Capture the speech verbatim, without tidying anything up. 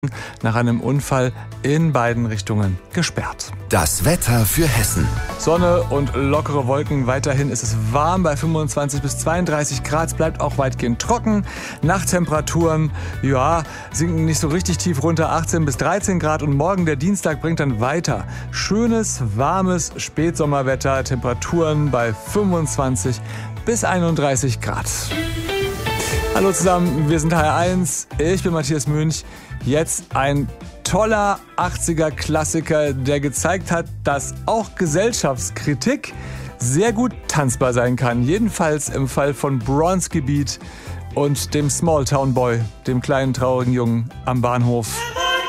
nach einem Unfall in beiden Richtungen gesperrt. Das Wetter für Hessen. Sonne und lockere Wolken. Weiterhin ist es warm bei fünfundzwanzig bis zweiunddreißig Grad. Es bleibt auch weitgehend trocken. Nachttemperaturen, ja, sinken nicht so richtig tief runter. achtzehn bis dreizehn Grad. Und morgen, der Dienstag, bringt dann weiter schönes, warmes Spätsommerwetter. Temperaturen bei fünfundzwanzig bis einunddreißig Grad. Hallo zusammen, wir sind H R eins. Ich bin Matthias Münch. Jetzt ein toller achtziger-Klassiker, der gezeigt hat, dass auch Gesellschaftskritik sehr gut tanzbar sein kann. Jedenfalls im Fall von Bronski Beat und dem Smalltown Boy, dem kleinen traurigen Jungen am Bahnhof.